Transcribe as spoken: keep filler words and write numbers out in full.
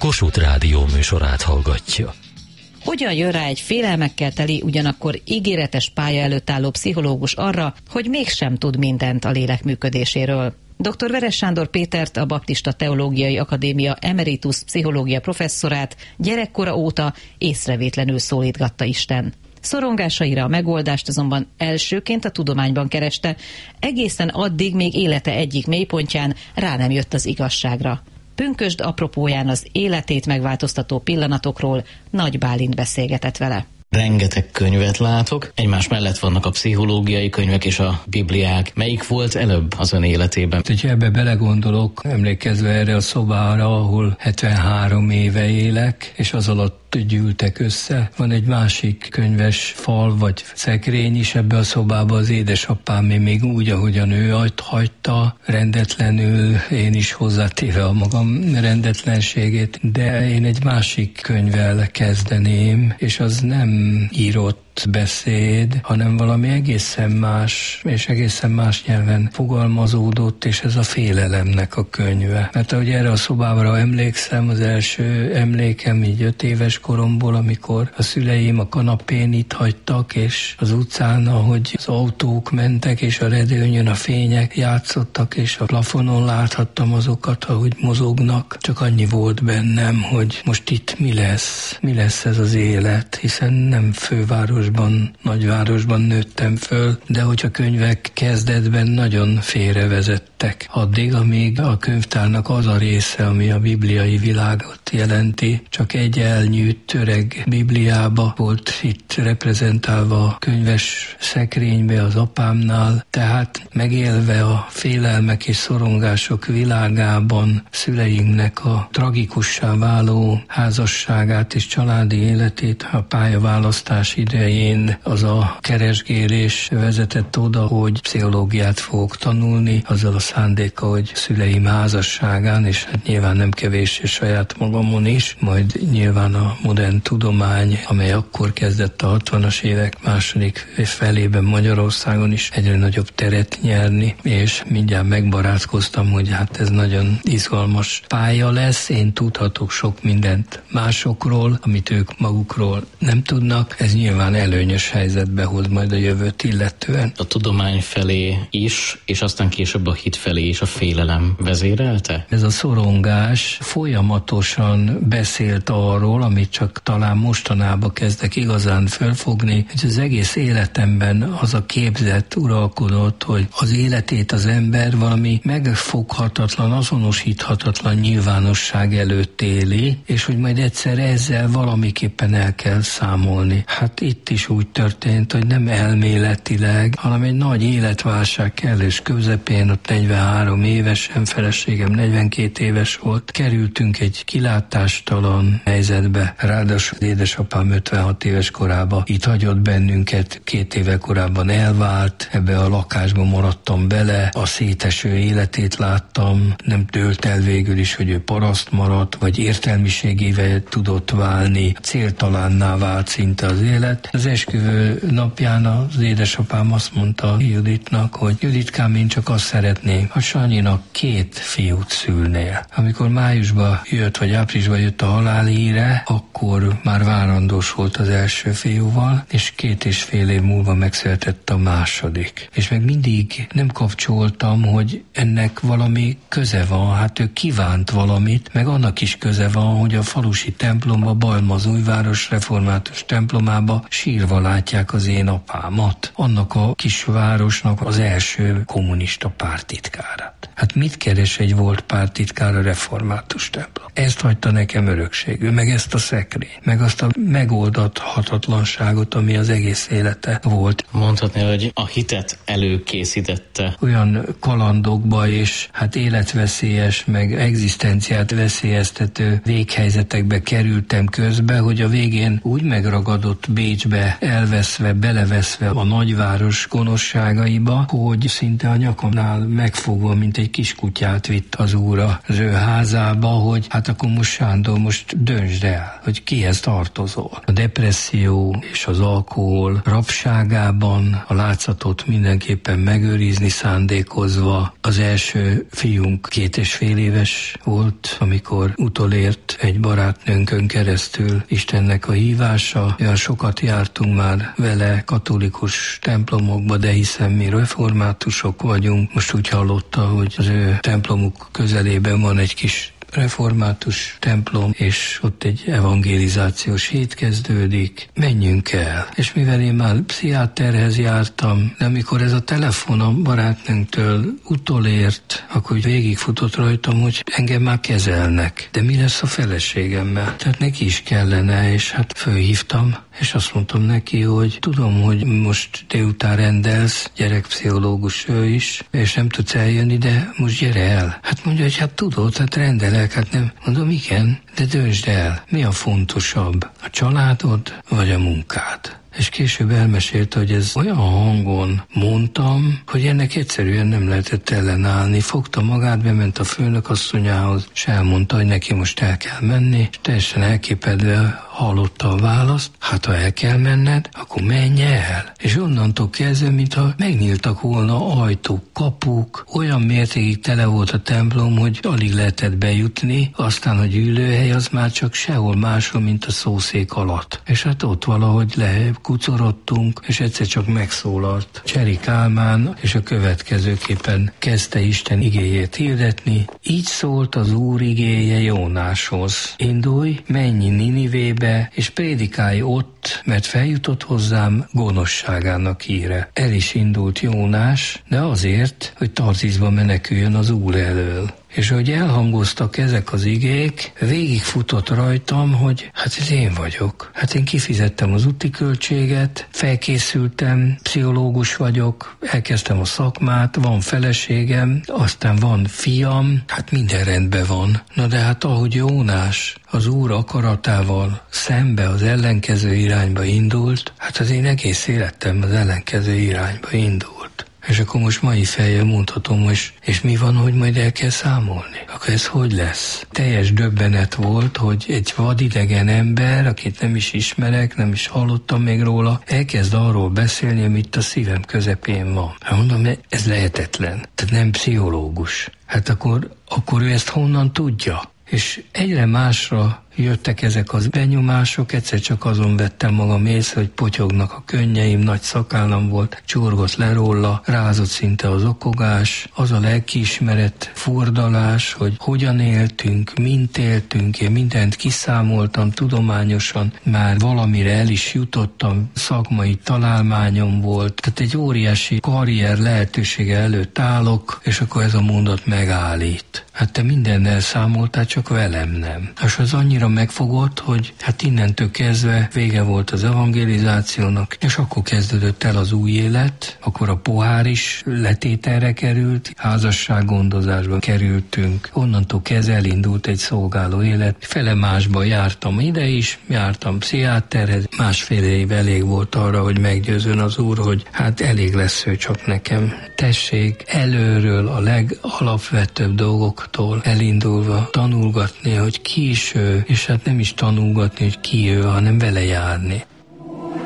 Kossuth Rádió műsorát hallgatja. Hogyan jön rá egy félelmekkel teli, ugyanakkor ígéretes pálya előtt álló pszichológus arra, hogy mégsem tud mindent a lélek működéséről? doktor Veres Sándor Pétert, a Baptista Teológiai Akadémia emeritus pszichológia professzorát gyerekkora óta észrevétlenül szólítgatta Isten. Szorongásaira a megoldást azonban elsőként a tudományban kereste, egészen addig még élete egyik mélypontján rá nem jött az igazságra. Pünkösd apropóján az életét megváltoztató pillanatokról Nagy Bálint beszélgetett vele. Rengeteg könyvet látok, egymás mellett vannak a pszichológiai könyvek és a bibliák. Melyik volt előbb az ön életében? Hogyha ebbe belegondolok, emlékezve erre a szobára, ahol hetvenhárom éve élek, és az alatt gyűltek össze. Van egy másik könyves fal vagy szekrény is ebbe a szobába, az édesapám még úgy, ahogyan ő hagyta, rendetlenül, én is hozzátéve a magam rendetlenségét, de én egy másik könyvvel kezdeném, és az nem írott beszéd, hanem valami egészen más, és egészen más nyelven fogalmazódott, és ez a félelemnek a könyve. Mert ahogy erre a szobára emlékszem, az első emlékem így öt éves koromból, amikor a szüleim a kanapén itt hagytak, és az utcán, ahogy az autók mentek, és a redőnyön a fények játszottak, és a plafonon láthattam azokat, ahogy mozognak. Csak annyi volt bennem, hogy most itt mi lesz? Mi lesz ez az élet? Hiszen nem főváros nagyvárosban nőttem föl, de hogy a könyvek kezdetben nagyon félrevezettek. Addig, amíg a könyvtárnak az a része, ami a bibliai világot jelenti, csak egy elnyűjt öreg bibliába volt itt reprezentálva a könyves szekrénybe az apámnál, tehát megélve a félelmek és szorongások világában szüleinknek a tragikussá váló házasságát és családi életét a pályaválasztás idején az a keresgélés vezetett oda, hogy pszichológiát fogok tanulni, azzal a szándéka, hogy szüleim házasságán, és hát nyilván nem kevés és saját magamon is, majd nyilván a modern tudomány, amely akkor kezdett a hatvanas évek második felében Magyarországon is egyre nagyobb teret nyerni, és mindjárt megbarátkoztam, hogy hát ez nagyon izgalmas pálya lesz, én tudhatok sok mindent másokról, amit ők magukról nem tudnak, ez nyilván előnyös helyzetbe hoz majd a jövőt illetően. A tudomány felé is, és aztán később a hit felé is a félelem vezérelte? Ez a szorongás folyamatosan beszélt arról, amit csak talán mostanában kezdek igazán fölfogni, hogy az egész életemben az a képzet uralkodott, hogy az életét az ember valami megfoghatatlan, azonosíthatatlan nyilvánosság előtt éli, és hogy majd egyszer ezzel valamiképpen el kell számolni. Hát itt is úgy történt, hogy nem elméletileg, hanem egy nagy életválság kellős közepén, ott negyvenhárom évesen, feleségem negyvenkét éves volt, kerültünk egy kilátástalan helyzetbe. Ráadásul édesapám ötvenhat éves korában itt hagyott bennünket, két éve korábban elvált, ebbe a lakásba maradtam bele, a széteső életét láttam, nem dőlt el végül is, hogy ő paraszt maradt, vagy értelmiségével tudott válni, céltalanná vált szinte az élet. Az esküvő napján az édesapám azt mondta Juditnak, hogy Juditkám, én csak azt szeretném, ha Sanyinak két fiút szülnél. Amikor májusban jött, vagy áprilisban jött a halálhíre, akkor már várandós volt az első fiúval, és két és fél év múlva megszületett a második. És meg mindig nem kapcsoltam, hogy ennek valami köze van, hát ő kívánt valamit, meg annak is köze van, hogy a falusi templomba, Bajmaz-Újváros református templomába sírva látják az én apámat, annak a kis városnak az első kommunista pártitkárát. Hát mit keres egy volt pártitkár a református templom? Ezt hagyta nekem örökségül, meg ezt a szekrény, meg azt a megoldathatatlanságot, ami az egész élete volt. Mondhatni, hogy a hitet előkészítette. Olyan kalandokba és hát életveszélyes, meg egzisztenciát veszélyeztető véghelyzetekbe kerültem közbe, hogy a végén úgy megragadott Bécsbe elveszve, elveszve, beleveszve a nagyváros gonoszságaiba, hogy szinte a nyakamnál megfogva, mint egy kiskutyát vitt az úr az ő házába, hogy hát akkor most Sándor, most döntsd el, hogy kihez tartozol. A depresszió és az alkohol rabságában a látszatot mindenképpen megőrizni szándékozva. Az első fiunk két és fél éves volt, amikor utolért egy barátnőnkön keresztül Istennek a hívása. Olyan sokat jártunk már vele katolikus templomokba, de hiszen mi reformátusok vagyunk. Most úgy hallotta, hogy az ő templomuk közelében van egy kis református templom, és ott egy evangelizációs hét kezdődik, menjünk el. És mivel én már pszichiáterhez jártam, de amikor ez a telefon a barátnőnktől utolért, akkor végigfutott rajtam, hogy engem már kezelnek. De mi lesz a feleségemmel? Tehát neki is kellene, és hát fölhívtam, és azt mondtam neki, hogy tudom, hogy most délután rendelsz, gyerekpszichológus ő is, és nem tudsz eljönni, de most gyere el. Hát mondja, hogy hát tudod, hát rendelek, hát nem. Mondom, igen, de döntsd el, mi a fontosabb, a családod vagy a munkád? És később elmesélte, hogy ez olyan hangon mondtam, hogy ennek egyszerűen nem lehetett ellenállni. Fogta magát, bement a főnök asszonyához, és elmondta, hogy neki most el kell menni, és teljesen elképedve hallotta a választ, hát ha el kell menned, akkor menj el. És onnantól kezdve, mintha megnyíltak volna ajtók, kapuk, olyan mértékig tele volt a templom, hogy alig lehetett bejutni, aztán, hogy ülőhely az már csak sehol máshol, mint a szószék alatt. És hát ott valahogy lekucorodtunk, és egyszer csak megszólalt Cseri Kálmán, és a következőképpen kezdte Isten igéjét hirdetni. Így szólt az Úr igéje Jónáshoz. Indulj, menj Ninivébe, és prédikálj ott, mert feljutott hozzám gonoszságának híre. El is indult Jónás, de azért, hogy Tarziszba meneküljön az Úr elől. És ahogy elhangoztak ezek az igék, végigfutott rajtam, hogy hát ez én vagyok. Hát én kifizettem az úti költséget, felkészültem, pszichológus vagyok, elkezdtem a szakmát, van feleségem, aztán van fiam, hát minden rendben van. Na de hát ahogy Jónás az Úr akaratával szembe az ellenkező irányba indult, hát az én egész életem az ellenkező irányba indult. És akkor most mai fejjel mondhatom, hogy és mi van, hogy majd el kell számolni? Akkor ez hogy lesz? Teljes döbbenet volt, hogy egy vadidegen ember, akit nem is ismerek, nem is hallottam még róla, elkezd arról beszélni, amit a szívem közepén van. Hát mondom, ez lehetetlen. Tehát nem pszichológus. Hát akkor, akkor ő ezt honnan tudja? És egyre másra jöttek ezek az benyomások, egyszer csak azon vettem magam észre, hogy potyognak a könnyeim, nagy szakállam volt, csorgott le róla, rázott szinte az okogás, az a lelkiismeret furdalás, hogy hogyan éltünk, mint éltünk, én mindent kiszámoltam tudományosan, már valamire el is jutottam, szakmai találmányom volt, tehát egy óriási karrier lehetősége előtt állok, és akkor ez a mondat megállít. Hát te mindennel számoltál, csak velem nem. És az annyira megfogott, hogy hát innentől kezdve vége volt az evangelizációnak, és akkor kezdődött el az új élet, akkor a pohár is letételre került, házassággondozásba kerültünk, onnantól kezdve elindult egy szolgáló élet. Fele másba jártam ide is, jártam pszichiáterhez, másfél év elég volt arra, hogy meggyőzön az Úr, hogy hát elég lesz ő csak nekem. Tessék előről a legalapvetőbb dolgoktól elindulva tanulgatni, hogy ki is ő, és hát nem is tanulgatni, hogy ki ő, hanem vele járni.